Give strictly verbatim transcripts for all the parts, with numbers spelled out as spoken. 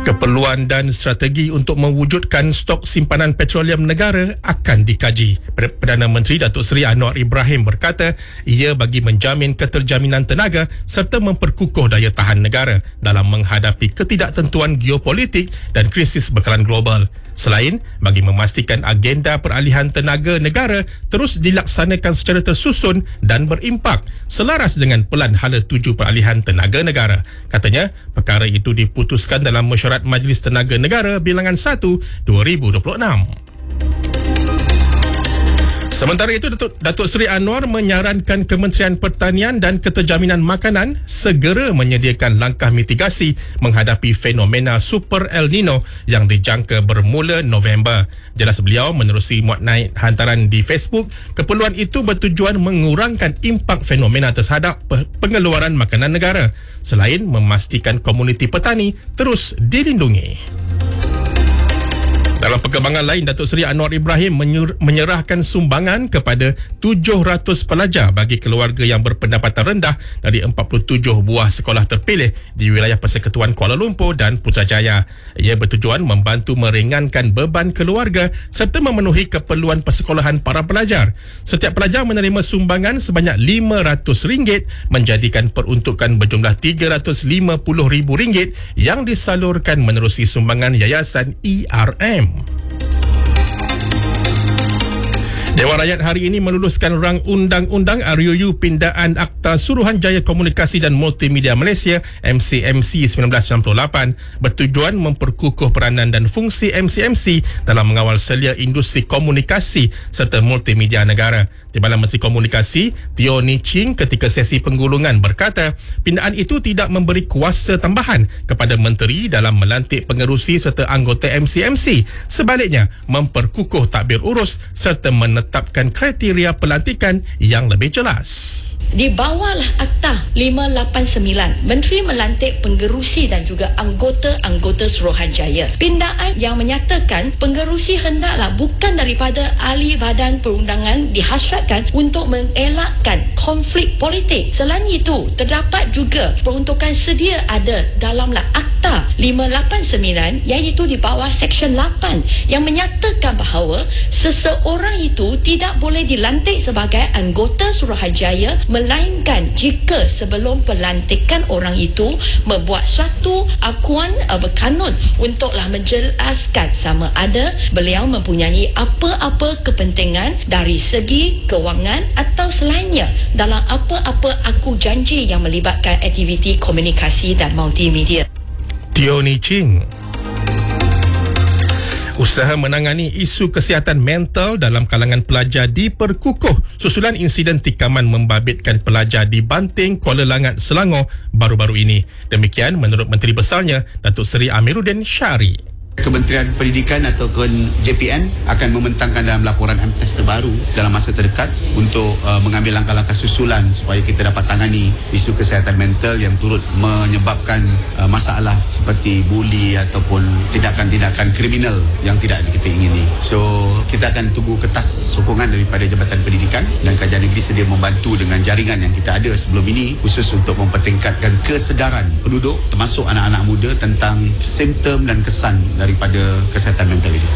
Keperluan dan strategi untuk mewujudkan stok simpanan petroleum negara akan dikaji. Perdana Menteri Datuk Seri Anwar Ibrahim berkata ia bagi menjamin keterjaminan tenaga serta memperkukuh daya tahan negara dalam menghadapi ketidaktentuan geopolitik dan krisis bekalan global. Selain bagi memastikan agenda peralihan tenaga negara terus dilaksanakan secara tersusun dan berimpak selaras dengan Pelan Hala tuju Peralihan Tenaga Negara. Katanya, perkara itu diputuskan dalam mesyuarat Majlis Tenaga Negara Bilangan satu dua ribu dua puluh enam. Sementara itu, Datuk, Datuk Seri Anwar menyarankan Kementerian Pertanian dan Keterjaminan Makanan segera menyediakan langkah mitigasi menghadapi fenomena Super El Nino yang dijangka bermula November. Jelas beliau menerusi muat naik hantaran di Facebook, keperluan itu bertujuan mengurangkan impak fenomena terhadap pengeluaran makanan negara, selain memastikan komuniti petani terus dilindungi. Dalam perkembangan lain, Datuk Seri Anwar Ibrahim menyerahkan sumbangan kepada tujuh ratus pelajar bagi keluarga yang berpendapatan rendah dari empat puluh tujuh buah sekolah terpilih di wilayah Persekutuan Kuala Lumpur dan Putrajaya. Ia bertujuan membantu meringankan beban keluarga serta memenuhi keperluan persekolahan para pelajar. Setiap pelajar menerima sumbangan sebanyak lima ratus ringgit, menjadikan peruntukan berjumlah tiga ratus lima puluh ribu ringgit yang disalurkan menerusi sumbangan Yayasan E R M. Dewan Rakyat hari ini meluluskan rang undang-undang R U U Pindaan Akta Suruhanjaya Komunikasi dan Multimedia Malaysia M C M C seribu sembilan ratus sembilan puluh lapan bertujuan memperkukuh peranan dan fungsi M C M C dalam mengawal selia industri komunikasi serta multimedia negara. Timbalan Menteri Komunikasi Teo Ni Ching ketika sesi penggulungan berkata pindaan itu tidak memberi kuasa tambahan kepada menteri dalam melantik pengerusi serta anggota M C M C. Sebaliknya, memperkukuh tadbir urus serta menetapkan kriteria pelantikan yang lebih jelas. Di bawahlah Akta lima lapan sembilan, Menteri melantik pengerusi dan juga anggota-anggota Suruhanjaya. Pindaan yang menyatakan pengerusi hendaklah bukan daripada ahli badan perundangan dihasratkan untuk mengelakkan konflik politik. Selain itu, terdapat juga peruntukan sedia ada dalamlah Akta lima lapan sembilan iaitu di bawah Seksyen lapan yang menyatakan bahawa seseorang itu tidak boleh dilantik sebagai anggota Suruhanjaya melainkan jika sebelum pelantikan orang itu membuat suatu akuan uh, berkanun untuklah menjelaskan sama ada beliau mempunyai apa-apa kepentingan dari segi kewangan atau selainnya dalam apa-apa aku janji yang melibatkan aktiviti komunikasi dan multimedia. Teo Ni Ching. Usaha menangani isu kesihatan mental dalam kalangan pelajar diperkukuh susulan insiden tikaman membabitkan pelajar di Banting, Kuala Langat, Selangor baru-baru ini. Demikian menurut Menteri Besarnya, Datuk Seri Amiruddin Syari. Kementerian Pendidikan ataupun J P N akan membentangkan dalam laporan M P S terbaru dalam masa terdekat untuk uh, mengambil langkah-langkah susulan supaya kita dapat tangani isu kesihatan mental yang turut menyebabkan uh, masalah seperti buli ataupun tindakan-tindakan kriminal yang tidak kita ingini. So, kita akan tunggu kertas sokongan daripada Jabatan Pendidikan dan Kerajaan Negeri sedia membantu dengan jaringan yang kita ada sebelum ini khusus untuk mempertingkatkan kesedaran penduduk termasuk anak-anak muda tentang simptom dan kesan daripada kesihatan mental ini.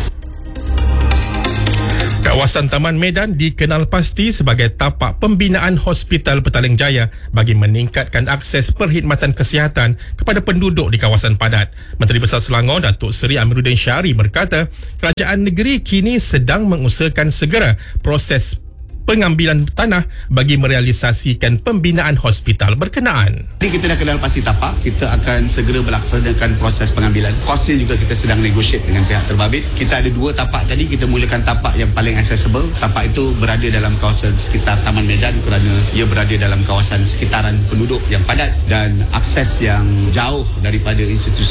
Kawasan Taman Medan dikenal pasti sebagai tapak pembinaan Hospital Petaling Jaya bagi meningkatkan akses perkhidmatan kesihatan kepada penduduk di kawasan padat. Menteri Besar Selangor Datuk Seri Amiruddin Syari berkata, kerajaan negeri kini sedang mengusahakan segera proses pengambilan tanah bagi merealisasikan pembinaan hospital berkenaan. Jadi kita dah kenal pasti tapak, kita akan segera melaksanakan proses pengambilan. Kosnya juga kita sedang negotiate dengan pihak terbabit. Kita ada dua tapak tadi, kita mulakan tapak yang paling accessible. Tapak itu berada dalam kawasan sekitar Taman Medan kerana ia berada dalam kawasan sekitaran penduduk yang padat dan akses yang jauh daripada institusi